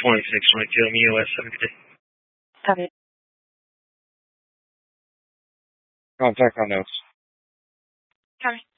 2622 MEOS. Have a good day. Copy. Contact on notes. Copy.